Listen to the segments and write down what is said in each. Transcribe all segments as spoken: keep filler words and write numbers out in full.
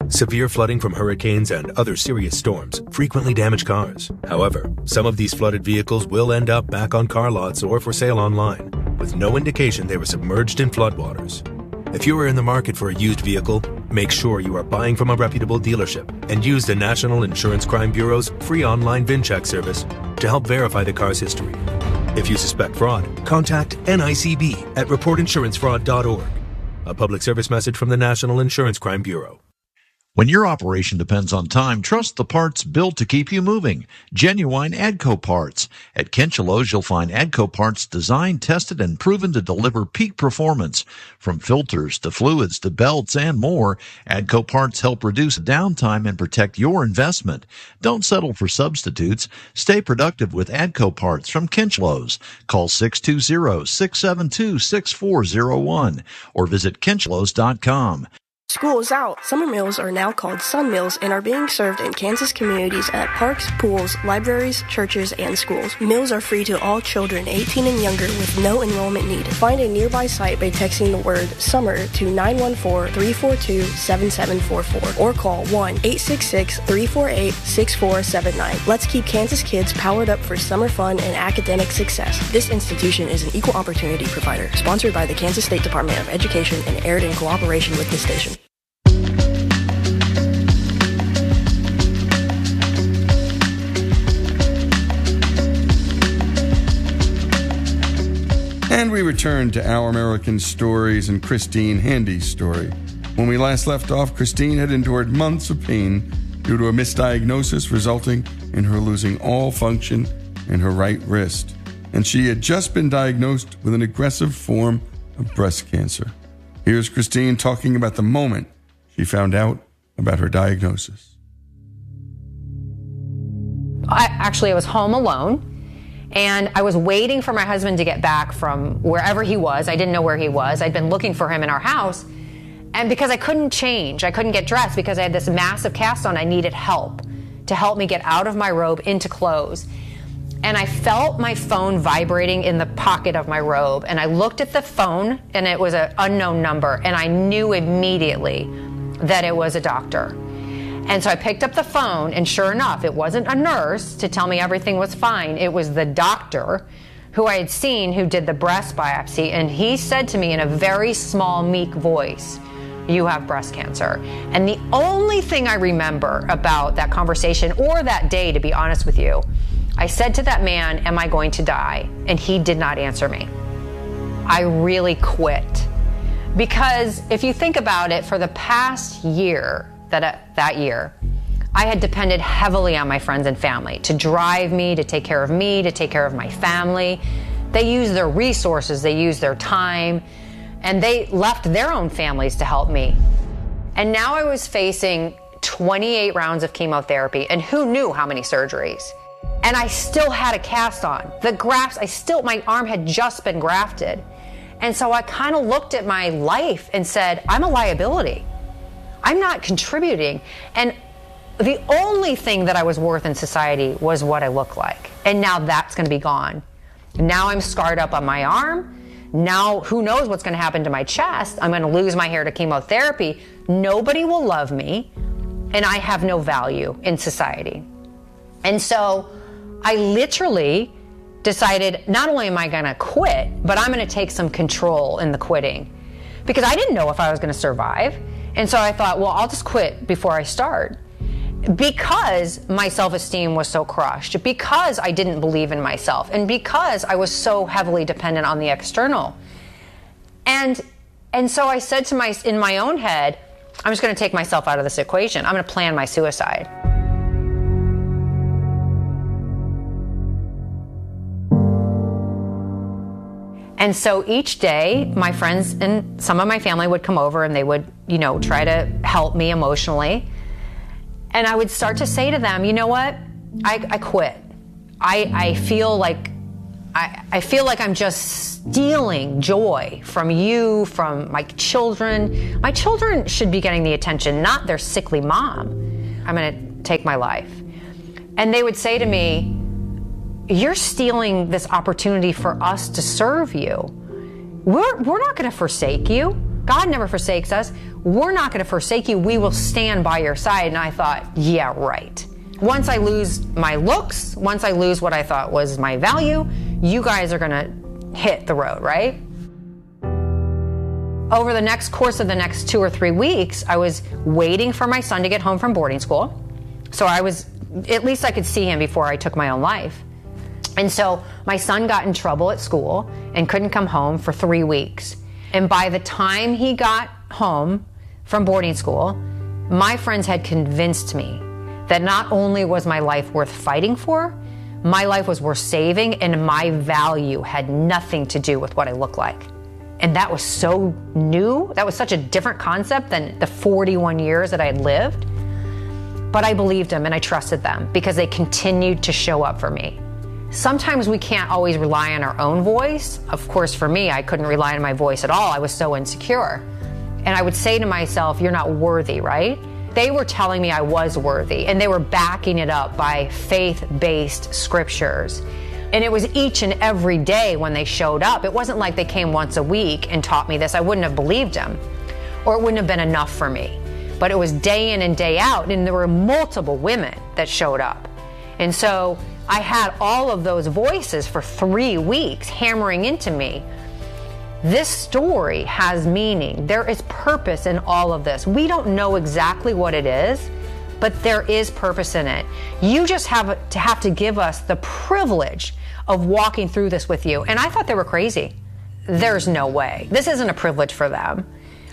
Severe flooding from hurricanes and other serious storms frequently damage cars. However, some of these flooded vehicles will end up back on car lots or for sale online, with no indication they were submerged in floodwaters. If you are in the market for a used vehicle, make sure you are buying from a reputable dealership and use the National Insurance Crime Bureau's free online VIN check service to help verify the car's history. If you suspect fraud, contact N I C B at report insurance fraud dot org. A public service message from the National Insurance Crime Bureau. When your operation depends on time, trust the parts built to keep you moving. Genuine AGCO parts. At Kinchelo's, you'll find AGCO parts designed, tested, and proven to deliver peak performance. From filters to fluids to belts and more, AGCO parts help reduce downtime and protect your investment. Don't settle for substitutes. Stay productive with AGCO parts from Kinchelo's. Call six two zero, six seven two, six four zero one or visit kinchelos dot com. School is out. Summer meals are now called Sun Meals and are being served in Kansas communities at parks, pools, libraries, churches, and schools. Meals are free to all children eighteen and younger with no enrollment needed. Find a nearby site by texting the word SUMMER to nine one four, three four two, seven seven four four or call one eight six six, three four eight, six four seven nine. Let's keep Kansas kids powered up for summer fun and academic success. This institution is an equal opportunity provider, sponsored by the Kansas State Department of Education and aired in cooperation with this station. And we return to Our American Stories and Christine Handy's story. When we last left off, Christine had endured months of pain due to a misdiagnosis resulting in her losing all function in her right wrist. And she had just been diagnosed with an aggressive form of breast cancer. Here's Christine talking about the moment she found out about her diagnosis. I actually I was home alone. And I was waiting for my husband to get back from wherever he was. I didn't know where he was. I'd been looking for him in our house. And because I couldn't change, I couldn't get dressed because I had this massive cast on, I needed help to help me get out of my robe into clothes. And I felt my phone vibrating in the pocket of my robe. And I looked at the phone, and it was an unknown number. And I knew immediately that it was a doctor. And so I picked up the phone, and sure enough, it wasn't a nurse to tell me everything was fine. It was the doctor who I had seen who did the breast biopsy, and he said to me in a very small, meek voice, "You have breast cancer." And the only thing I remember about that conversation, or that day, to be honest with you, I said to that man, "Am I going to die?" And he did not answer me. I really quit. Because if you think about it, for the past year, that that year, I had depended heavily on my friends and family to drive me, to take care of me, to take care of my family. They used their resources, they used their time, and they left their own families to help me. And now I was facing twenty-eight rounds of chemotherapy, and who knew how many surgeries. And I still had a cast on. The grafts, I still, my arm had just been grafted. And so I kind of looked at my life and said, I'm a liability. I'm not contributing. And the only thing that I was worth in society was what I look like. And now that's going to be gone. Now I'm scarred up on my arm. Now who knows what's going to happen to my chest. I'm going to lose my hair to chemotherapy. Nobody will love me. And I have no value in society. And so I literally decided, not only am I going to quit, but I'm going to take some control in the quitting. Because I didn't know if I was going to survive. And so I thought, well, I'll just quit before I start. Because my self-esteem was so crushed, because I didn't believe in myself, and because I was so heavily dependent on the external. And and so I said to my, in my own head, I'm just going to take myself out of this equation. I'm going to plan my suicide. And so each day, my friends and some of my family would come over and they would, you know, try to help me emotionally. And I would start to say to them, you know what? I, I quit. I, I feel like I, I feel like I'm just stealing joy from you, from my children. My children should be getting the attention, not their sickly mom. I'm going to take my life. And they would say to me, you're stealing this opportunity for us to serve you. We're, we're not going to forsake you. God never forsakes us. we're not going to forsake you. We will stand by your side. And I thought, yeah, right. Once I lose my looks, once I lose what I thought was my value, you guys are going to hit the road, right? Over the next course of the next two or three weeks, I was waiting for my son to get home from boarding school. So I was, at least I could see him before I took my own life. And so my son got in trouble at school and couldn't come home for three weeks. And by the time he got home from boarding school, my friends had convinced me that not only was my life worth fighting for, my life was worth saving, and my value had nothing to do with what I looked like. And that was so new. That was such a different concept than the forty-one years that I had lived. But I believed them and I trusted them because they continued to show up for me. Sometimes we can't always rely on our own voice. Of course, for me, I couldn't rely on my voice at all. I was so insecure. And I would say to myself, you're not worthy, right? They were telling me I was worthy, and they were backing it up by faith-based scriptures. And it was each and every day when they showed up. It wasn't like they came once a week and taught me this. I wouldn't have believed them, or it wouldn't have been enough for me. But it was day in and day out, and there were multiple women that showed up. And so I had all of those voices for three weeks hammering into me. This story has meaning. There is purpose in all of this. We don't know exactly what it is, but there is purpose in it. You just have to have to give us the privilege of walking through this with you. And I thought they were crazy. There's no way. This isn't a privilege for them.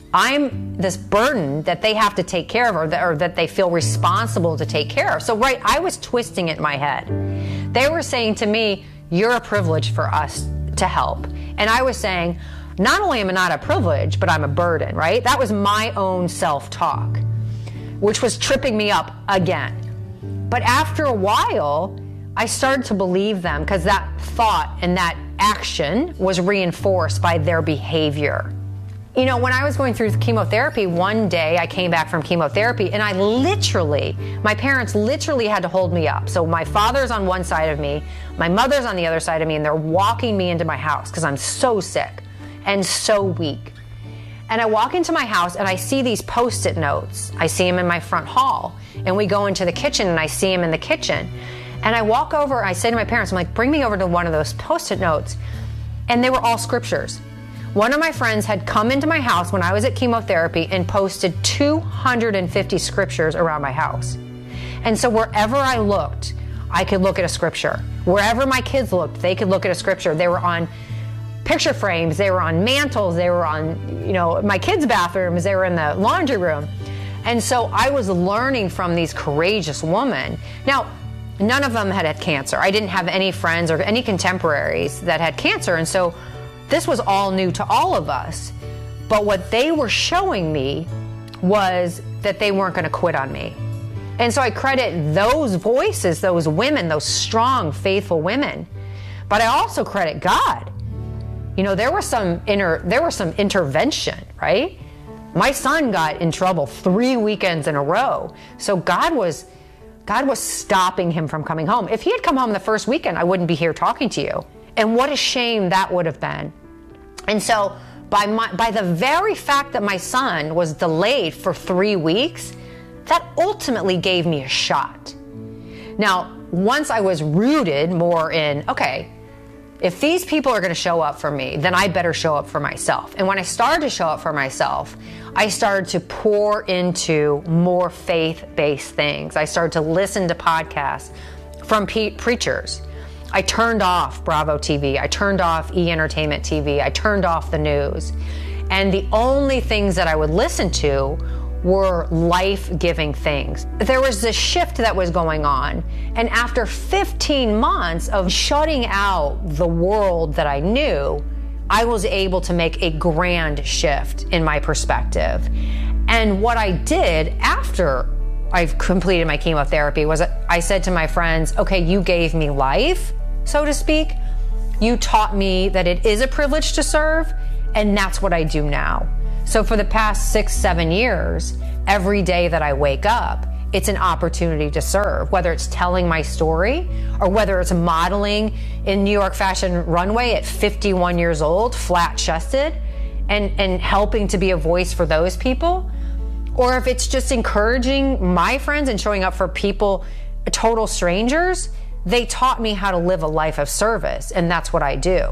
I'm this burden that they have to take care of, or that, or that they feel responsible to take care of. So, right, I was twisting it in my head. They were saying to me, you're a privilege for us to help. And I was saying, not only am I not a privilege, but I'm a burden, right? That was my own self-talk, which was tripping me up again. But after a while, I started to believe them because that thought and that action was reinforced by their behavior. You know, when I was going through chemotherapy, one day I came back from chemotherapy and I literally, my parents literally had to hold me up. So my father's on one side of me, my mother's on the other side of me, and they're walking me into my house because I'm so sick and so weak. And I walk into my house and I see these Post-it notes. I see them in my front hall. And we go into the kitchen and I see them in the kitchen. And I walk over, I say to my parents, I'm like, bring me over to one of those Post-it notes. And they were all scriptures. One of my friends had come into my house when I was at chemotherapy and posted two hundred fifty scriptures around my house. And so wherever I looked, I could look at a scripture. Wherever my kids looked, they could look at a scripture. They were on picture frames, they were on mantles, they were on, you know, my kids' bathrooms, they were in the laundry room. And so I was learning from these courageous women. Now, none of them had had cancer. I didn't have any friends or any contemporaries that had cancer. And so this was all new to all of us. But what they were showing me was that they weren't going to quit on me. And so I credit those voices, those women, those strong, faithful women. But I also credit God. You know, there was some inner, there was some intervention, right? My son got in trouble three weekends in a row. So God was, God was stopping him from coming home. If he had come home the first weekend, I wouldn't be here talking to you. And what a shame that would have been. And so by my, by the very fact that my son was delayed for three weeks, that ultimately gave me a shot. Now, once I was rooted more in, okay, if these people are going to show up for me, then I better show up for myself. And when I started to show up for myself, I started to pour into more faith-based things. I started to listen to podcasts from pe- preachers. I turned off Bravo T V. I turned off E! Entertainment T V. I turned off the news. And the only things that I would listen to were life-giving things. There was this shift that was going on. And after fifteen months of shutting out the world that I knew, I was able to make a grand shift in my perspective. And what I did after I've completed my chemotherapy was I said to my friends, okay, you gave me life, so to speak. You taught me that it is a privilege to serve, and that's what I do now. So for the past six, seven years, every day that I wake up, it's an opportunity to serve, whether it's telling my story or whether it's modeling in New York Fashion Runway at fifty-one years old, flat-chested, and, and helping to be a voice for those people. or if it's just encouraging my friends and showing up for people, total strangers, they taught me how to live a life of service, and that's what I do.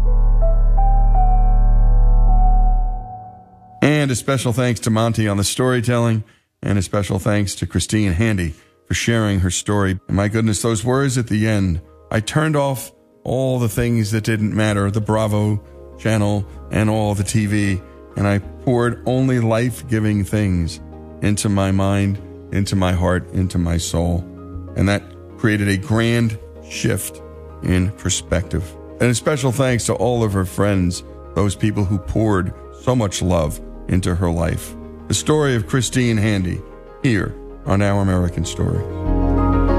And a special thanks to Monty on the storytelling, and a special thanks to Christine Handy for sharing her story. And my goodness, those words at the end. I turned off all the things that didn't matter, the Bravo channel and all the T V, and I poured only life-giving things into my mind, into my heart, into my soul. And that created a grand shift in perspective. And a special thanks to all of her friends, those people who poured so much love into her life. The story of Christine Handy, here on Our American Story.